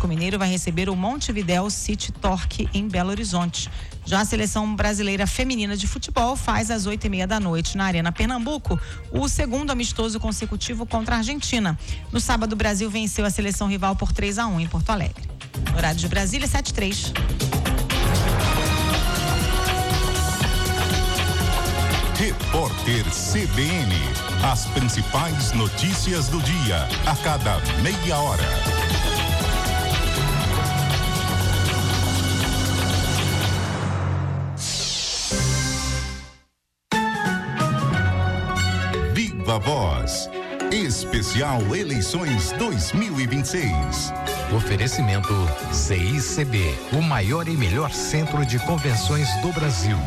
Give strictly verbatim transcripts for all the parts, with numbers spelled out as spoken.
Atlético Mineiro vai receber o Montevidéu City Torque em Belo Horizonte. Já a seleção brasileira feminina de futebol faz às oito e meia da noite na Arena Pernambuco o segundo amistoso consecutivo contra a Argentina. No sábado, o Brasil venceu a seleção rival por três a um em Porto Alegre. Horário de Brasília, sete e três. Repórter C B N. As principais notícias do dia, a cada meia hora. Viva Voz. Especial Eleições dois mil e vinte e seis. Oferecimento C I C B, o maior e melhor centro de convenções do Brasil.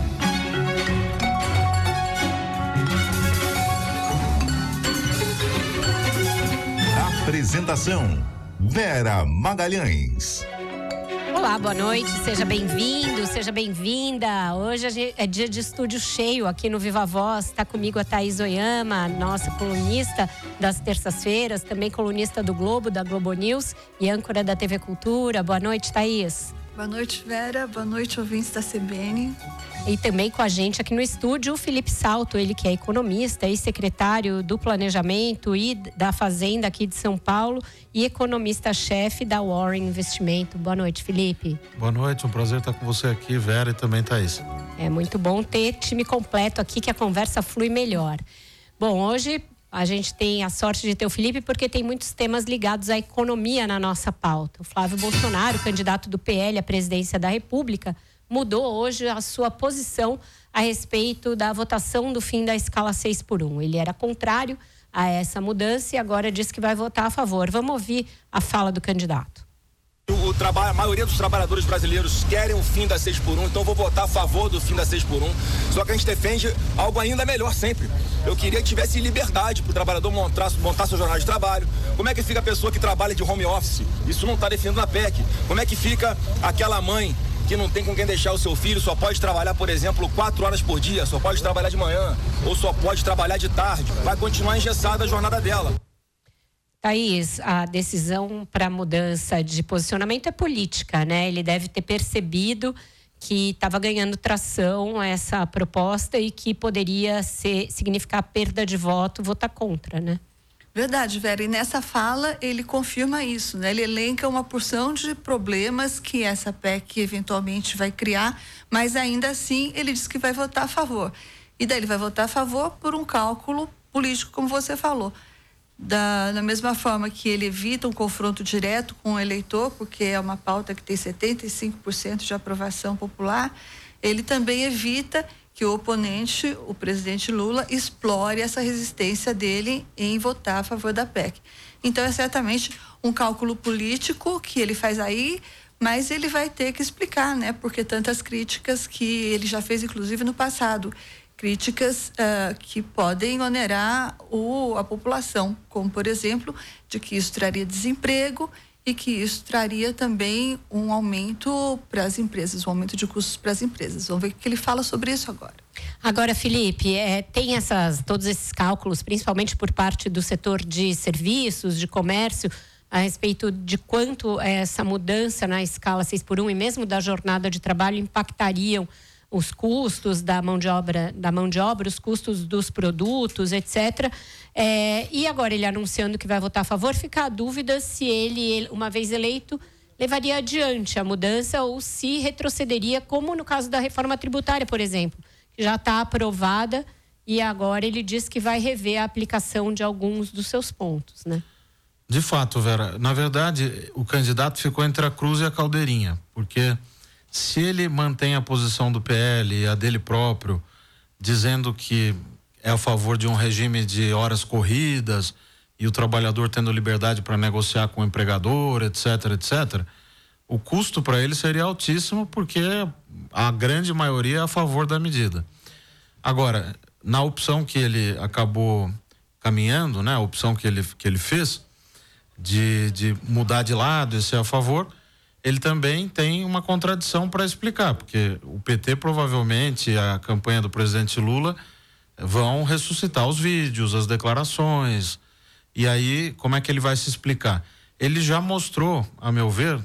Apresentação: Vera Magalhães. Olá, boa noite, seja bem-vindo, seja bem-vinda. Hoje é dia de estúdio cheio aqui no Viva Voz. Está comigo a Thaís Oyama, nossa colunista das terças-feiras, também colunista do Globo, da Globo News e âncora da T V Cultura. Boa noite, Thaís. Boa noite, Vera. Boa noite, ouvintes da C B N. E também com a gente aqui no estúdio o Felipe Salto, ele que é economista e secretário do Planejamento e da Fazenda aqui de São Paulo e economista-chefe da Warren Investimento. Boa noite, Felipe. Boa noite, um prazer estar com você aqui, Vera, e também Thaís. É muito bom ter time completo aqui, que a conversa flui melhor. Bom, hoje a gente tem a sorte de ter o Felipe porque tem muitos temas ligados à economia na nossa pauta. O Flávio Bolsonaro, candidato do P L à presidência da República, mudou hoje a sua posição a respeito da votação do fim da escala seis por um. Ele era contrário a essa mudança e agora diz que vai votar a favor. Vamos ouvir a fala do candidato. O trabalho, a maioria dos trabalhadores brasileiros querem o fim da seis por um, então vou votar a favor do fim da seis por um. Só que a gente defende algo ainda melhor sempre. Eu queria que tivesse liberdade para o trabalhador montar, montar seu jornal de trabalho. Como é que fica a pessoa que trabalha de home office? Isso não está definido na P E C. Como é que fica aquela mãe que não tem com quem deixar o seu filho, só pode trabalhar, por exemplo, quatro horas por dia, só pode trabalhar de manhã, ou só pode trabalhar de tarde? Vai continuar engessada a jornada dela. Thaís, a decisão para a mudança de posicionamento é política, né? Ele deve ter percebido que estava ganhando tração essa proposta e que poderia ser, significar perda de voto, votar contra, né? Verdade, Vera. E nessa fala ele confirma isso, né? Ele elenca uma porção de problemas que essa P E C eventualmente vai criar, mas ainda assim ele diz que vai votar a favor. E daí ele vai votar a favor por um cálculo político, como você falou. Da, da mesma forma que ele evita um confronto direto com o eleitor, porque é uma pauta que tem setenta e cinco por cento de aprovação popular, ele também evita que o oponente, o presidente Lula, explore essa resistência dele em votar a favor da P E C. Então é certamente um cálculo político que ele faz aí, mas ele vai ter que explicar, né? Porque tantas críticas que ele já fez, inclusive no passado, críticas uh, que podem onerar o, a população, como por exemplo, de que isso traria desemprego e que isso traria também um aumento para as empresas, um aumento de custos para as empresas. Vamos ver o que ele fala sobre isso agora. Agora, Felipe, é, tem essas, todos esses cálculos, principalmente por parte do setor de serviços, de comércio, a respeito de quanto essa mudança na escala seis por um e mesmo da jornada de trabalho impactariam os custos da mão de obra, da mão de obra, os custos dos produtos, etcétera. É, e agora ele anunciando que vai votar a favor, fica a dúvida se ele, uma vez eleito, levaria adiante a mudança ou se retrocederia, como no caso da reforma tributária, por exemplo, que já está aprovada e agora ele diz que vai rever a aplicação de alguns dos seus pontos, né? De fato, Vera, na verdade, o candidato ficou entre a cruz e a caldeirinha, porque se ele mantém a posição do P L e a dele próprio, dizendo que é a favor de um regime de horas corridas e o trabalhador tendo liberdade para negociar com o empregador, etc, etcétera, o custo para ele seria altíssimo porque a grande maioria é a favor da medida. Agora, na opção que ele acabou caminhando, né, a opção que ele, que ele fez de, de mudar de lado e ser a favor, ele também tem uma contradição para explicar, porque o P T provavelmente, a campanha do presidente Lula, vão ressuscitar os vídeos, as declarações, e aí como é que ele vai se explicar? Ele já mostrou, a meu ver,